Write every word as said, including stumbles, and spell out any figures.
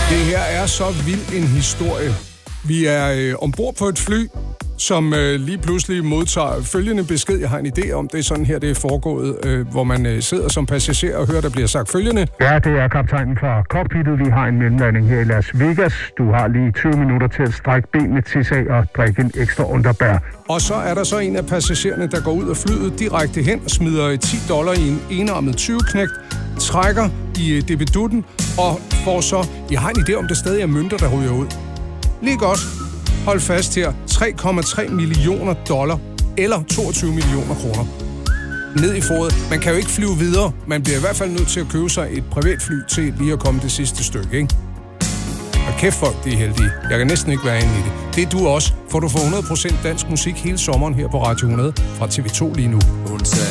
Det her er så vild en historie. Vi er øh, ombord på et fly, som øh, lige pludselig modtager følgende besked. Jeg har en idé om, det er sådan her, det er foregået, øh, hvor man øh, sidder som passager og hører, der bliver sagt følgende. Ja, det er kaptajnen fra cockpittet. Vi har en mellemlanding her i Las Vegas. Du har lige tyve minutter til at strække benene til sig og drikke en ekstra underbær. Og så er der så en af passagererne, der går ud af flyet direkte hen, smider ti dollar i en enarmet tyveknægt, trækker i debedutten og får så, jeg har en idé om, det stadig er mønter, der ryger ud. Lige godt. Hold fast her. tre komma tre millioner dollar eller toogtyve millioner kroner. Ned i foret. Man kan jo ikke flyve videre. Man bliver i hvert fald nødt til at købe sig et privatfly til lige at komme det sidste stykke, ikke? Og kæft folk, de er heldige. Jeg kan næsten ikke være inde i det. Det er du også, for du får hundrede procent dansk musik hele sommeren her på Radio hundrede fra T V to lige nu.